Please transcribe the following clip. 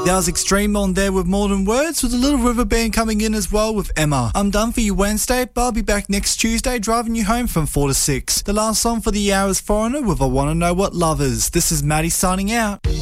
That was Extreme on there with More Than Words, with a Little River Band coming in as well with Emma. I'm done for you Wednesday, but I'll be back next Tuesday driving you home from 4 to 6. The last song for the hour is Foreigner with I Wanna Know What Love Is. This is Maddie signing out.